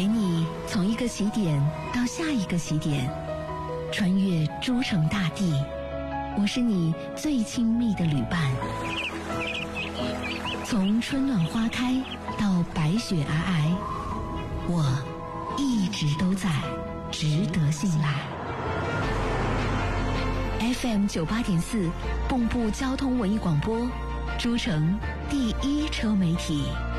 陪你从一个起点到下一个起点，穿越诸城大地。我是你最亲密的旅伴，从春暖花开到白雪皑皑，我一直都在，值得信赖。FM 98.4，蚌埠交通文艺广播，诸城第一车媒体。